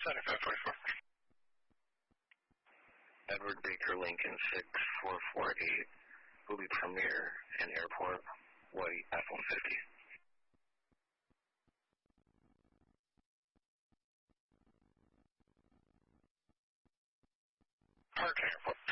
7544. Edward Baker Lincoln 6448, Booby Premier and Airport, White F-150. Park Airport.